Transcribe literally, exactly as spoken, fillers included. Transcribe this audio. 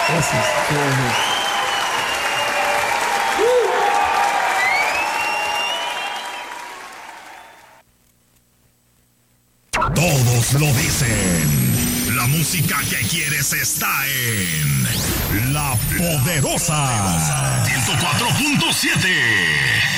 Gracias. Todos lo dicen. La música que quieres está en La Poderosa ciento cuatro punto siete.